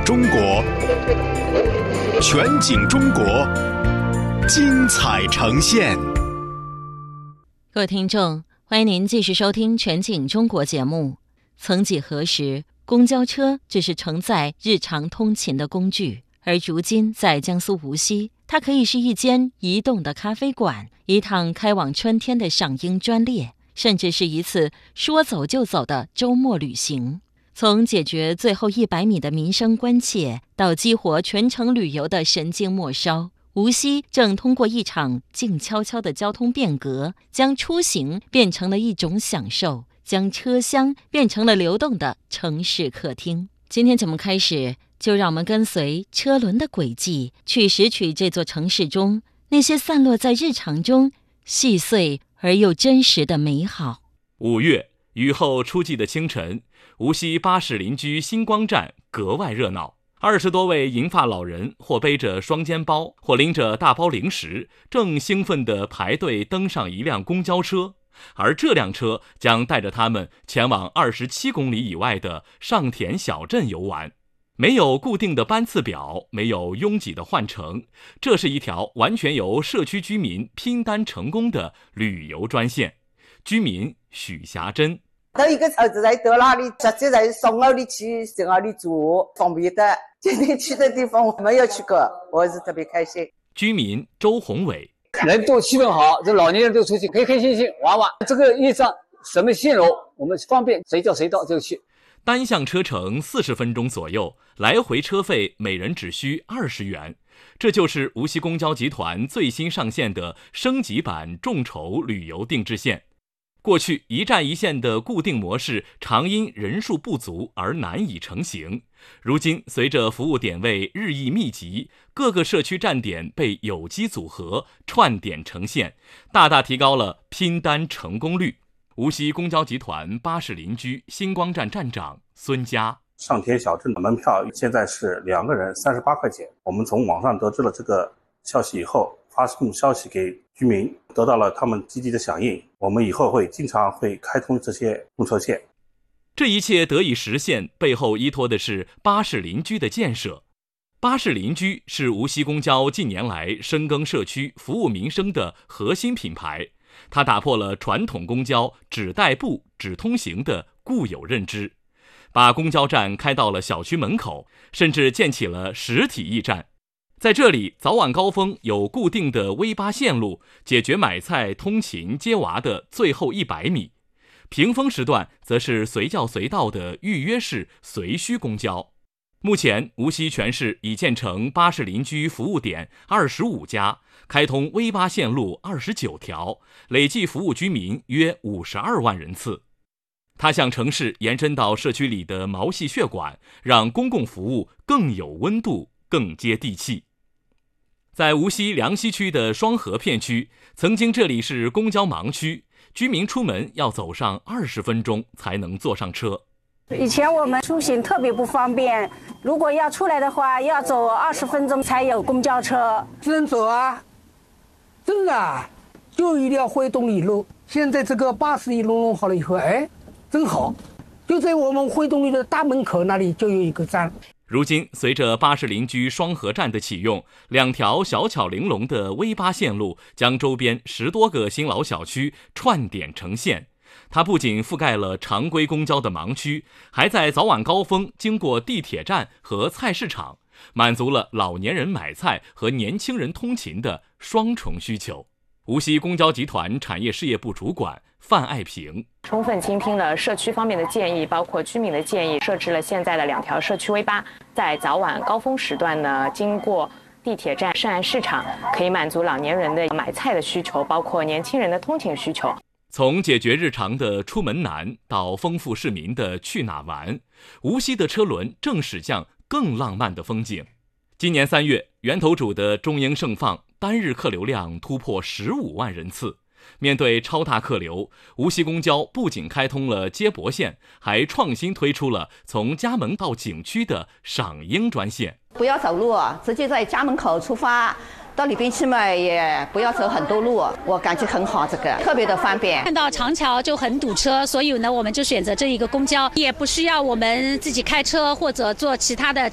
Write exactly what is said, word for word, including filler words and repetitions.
中国，全景中国，精彩呈现。 各位听众，欢迎您继续收听《全景中国》节目。曾几何时，公交车只是承载日常通勤的工具，而如今在江苏无锡，它可以是一间移动的咖啡馆，一趟开往春天的赏樱专列，甚至是一次说走就走的周末旅行。从解决最后一百米的民生关切，到激活全程旅游的神经末梢，无锡正通过一场静悄悄的交通变革，将出行变成了一种享受，将车厢变成了流动的城市客厅。今天节目开始，就让我们跟随车轮的轨迹，去拾取这座城市中那些散落在日常中细碎而又真实的美好。 五月雨后初霁的清晨，无锡巴士邻居星光站格外热闹。二十多位银发老人，或背着双肩包，或拎着大包零食，正兴奋地排队登上一辆公交车。而这辆车将带着他们前往二十七公里以外的上田小镇游玩。没有固定的班次表，没有拥挤的换乘，这是一条完全由社区居民拼单成功的旅游专线。居民许霞珍： 到一个车子在到哪里，直接在送哪里去，在哪里住，方便的。今天去的地方我没有去过，我是特别开心。 居民周宏伟： 人多气氛好，这老年人都出去开开心心玩玩。这个一张什么线路我们方便，谁叫谁到就去。 单向车程四十分钟左右，来回车费每人只需二十元。这就是无锡公交集团最新上线的升级版众筹旅游定制线。过去一站一线的固定模式常因人数不足而难以成型，如今随着服务点位日益密集，各个社区站点被有机组合串点成线，大大提高了拼单成功率。无锡公交集团巴士邻居星光站站长孙佳： 上田小镇的门票现在是两个人三十八块钱。我们从网上得知了这个消息以后，发送消息给居民，得到了他们积极的响应。我们以后会经常会开通这些公车线。 这一切得以实现，背后依托的是巴士邻居的建设。巴士邻居是无锡公交近年来深耕社区、服务民生的核心品牌。它打破了传统公交只代步、只通行的固有认知，把公交站开到了小区门口，甚至建起了实体驿站。在这里，早晚高峰有固定的 V 八线路，解决买菜、通勤、接娃的最后一百米；平峰时段则是随叫随到的预约式随需公交。目前，无锡全市已建成巴士邻居服务点二十五家，开通 V 八线路二十九条，累计服务居民约五十二万人次。它向城市延伸到社区里的毛细血管，让公共服务更有温度、更接地气。在无锡梁溪区的双河片区，曾经这里是公交盲区，居民出门要走上二十分钟才能坐上车。 以前我们出行特别不方便，如果要出来的话，要走二十分钟才有公交车。 只能走啊，真的啊，就一定要会动力路。现在这个巴士一弄弄好了以后，哎，真好，就在我们会动力的大门口那里就有一个站。 如今，随着巴士邻居双河站的启用，两条小巧玲珑的 V 八线路将周边十多个新老小区串点成线。它不仅覆盖了常规公交的盲区，还在早晚高峰经过地铁站和菜市场，满足了老年人买菜和年轻人通勤的双重需求。无锡公交集团产业事业部主管范爱平： 充分倾听了社区方面的建议，包括居民的建议，设置了现在的两条社区 V 八，在早晚高峰时段呢，经过地铁站、圣安市场，可以满足老年人的买菜的需求，包括年轻人的通勤需求。 从解决日常的出门难到丰富市民的去哪玩，无锡的车轮正驶向更浪漫的风景。今年三月，源头渚的中英盛放单日客流量突破十五万人次。面对超大客流，无锡公交不仅开通了接驳线，还创新推出了从家门到景区的赏樱专线。 不要走路，直接在家门口出发，到里边去嘛，也不要走很多路，我感觉很好，这个特别的方便。 看到长桥就很堵车，所以呢，我们就选择这一个公交，也不需要我们自己开车或者坐其他的